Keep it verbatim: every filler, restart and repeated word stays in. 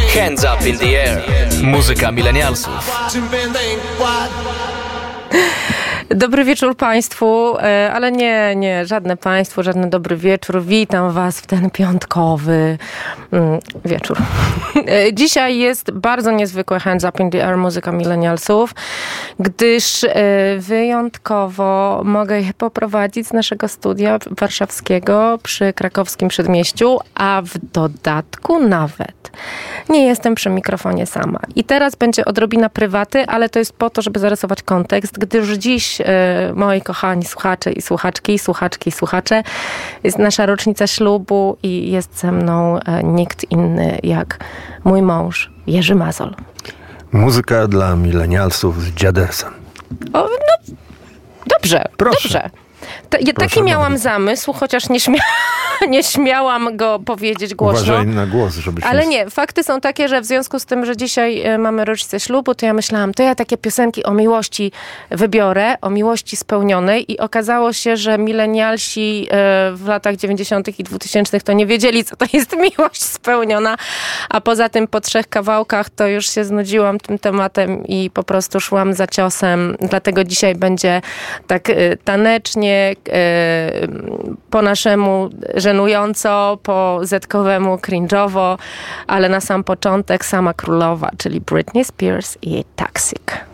Hands up in the air. Muzyka milenialsów. Dobry wieczór Państwu, ale nie, nie, żadne Państwo, żadny dobry wieczór. Witam Was w ten piątkowy mm, wieczór. Dzisiaj jest bardzo niezwykłe Hands Up in the Air, muzyka milenialsów, gdyż wyjątkowo mogę je poprowadzić z naszego studia warszawskiego przy Krakowskim Przedmieściu, a w dodatku nawet nie jestem przy mikrofonie sama. I teraz będzie odrobina prywaty, ale to jest po to, żeby zarysować kontekst, gdyż dziś, e, moi kochani słuchacze i słuchaczki, słuchaczki i słuchacze, jest nasza rocznica ślubu i jest ze mną e, nikt inny jak mój mąż Jerzy Mazol. Muzyka dla milenialsów z dziadesem. O, no, dobrze, Proszę. dobrze. Ta, ja taki miałam bardzo. zamysł, chociaż nie, śmia- nie śmiałam go powiedzieć głośno. Uważaj na głos, żebyś Ale nie... nie, fakty są takie, że w związku z tym, że dzisiaj e, mamy rocznicę ślubu, to ja myślałam, to ja takie piosenki o miłości wybiorę, o miłości spełnionej i okazało się, że milenialsi e, w latach dziewięćdziesiątych i dwutysięcznych to nie wiedzieli, co to jest miłość spełniona, a poza tym po trzech kawałkach to już się znudziłam tym tematem i po prostu szłam za ciosem, dlatego dzisiaj będzie tak e, tanecznie, po naszemu żenująco, po zetkowemu cringe'owo, ale na sam początek sama królowa, czyli Britney Spears i Toxic.